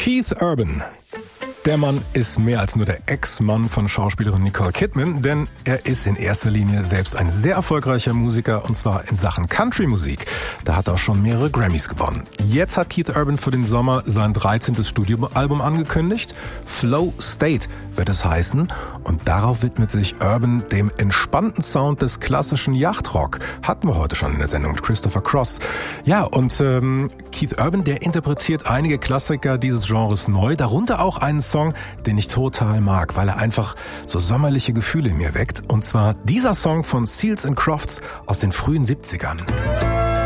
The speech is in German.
Keith Urban. Der Mann ist mehr als nur der Ex-Mann von Schauspielerin Nicole Kidman, denn er ist in erster Linie selbst ein sehr erfolgreicher Musiker, und zwar in Sachen Country-Musik. Da hat er auch schon mehrere Grammys gewonnen. Jetzt hat Keith Urban für den Sommer sein 13. Studioalbum angekündigt. Flow State wird es heißen, und darauf widmet sich Urban dem entspannten Sound des klassischen Yachtrock. Hatten wir heute schon in der Sendung mit Christopher Cross. Ja, und Keith Urban, der interpretiert einige Klassiker dieses Genres neu, darunter auch einen Song, den ich total mag, weil er einfach so sommerliche Gefühle in mir weckt. Und zwar dieser Song von Seals and Crofts aus den frühen 70ern.